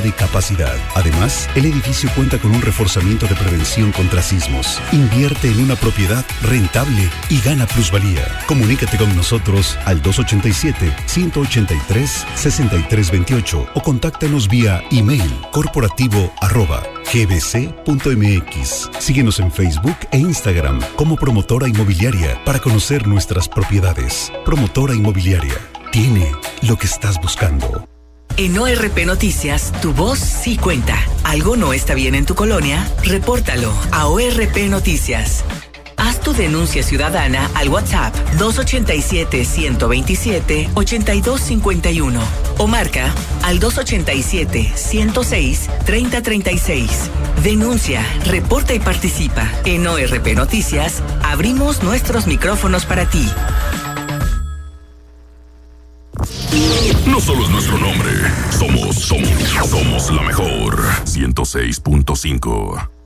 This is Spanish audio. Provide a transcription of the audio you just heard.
de capacidad. Además, el edificio cuenta con un reforzamiento de prevención contra sismos. Invierte en una propiedad rentable y gana plusvalía. Comunícate con nosotros al 287-183-6328 o contáctanos vía email corporativo@gbc.mx. Síguenos en Facebook e Instagram como Promotora Inmobiliaria para conocer nuestras propiedades. Promotora Inmobiliaria tiene lo que estás buscando. En ORP Noticias, tu voz sí cuenta. ¿Algo no está bien en tu colonia? Repórtalo a ORP Noticias. Haz tu denuncia ciudadana al WhatsApp 287-127-8251 o marca al 287-106-3036. Denuncia, reporta y participa. En ORP Noticias, abrimos nuestros micrófonos para ti. No solo es nuestro nombre, somos la mejor 106.5.